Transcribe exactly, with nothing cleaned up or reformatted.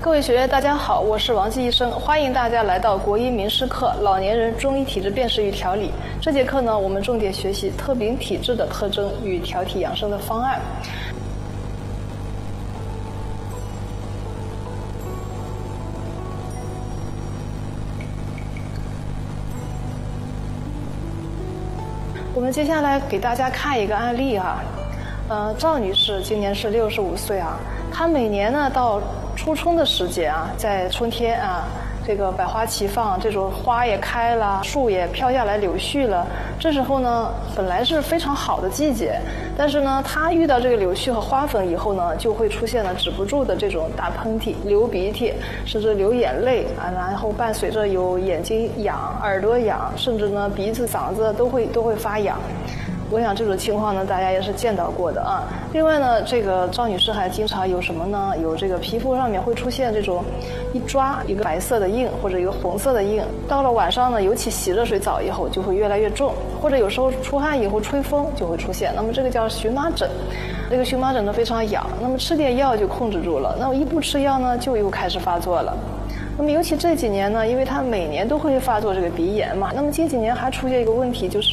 各位学员，大家好，我是王继医生，欢迎大家来到国医名师课老年人中医体质辨识与调理。这节课呢，我们重点学习特禀体质的特征与调体养生的方案。我们接下来给大家看一个案例啊，呃，赵女士今年是六十五岁啊，她每年呢到初春的时节啊，在春天啊，这个百花齐放，这种花也开了，树也飘下来柳絮了。这时候呢，本来是非常好的季节，但是呢，她遇到这个柳絮和花粉以后呢，就会出现了止不住的这种打喷嚏、流鼻涕，甚至流眼泪啊，然后伴随着有眼睛痒、耳朵痒，甚至呢鼻子、嗓子都会都会发痒。我想这种情况呢，大家也是见到过的啊。另外呢，这个赵女士还经常有什么呢？有这个皮肤上面会出现这种一抓一个白色的印或者一个红色的印。到了晚上呢，尤其洗热水澡以后就会越来越重，或者有时候出汗以后吹风就会出现。那么这个叫荨麻疹，这个荨麻疹呢非常痒，那么吃点药就控制住了，那么一不吃药呢就又开始发作了。那么尤其这几年呢，因为她每年都会发作这个鼻炎嘛，那么近几年还出现一个问题就是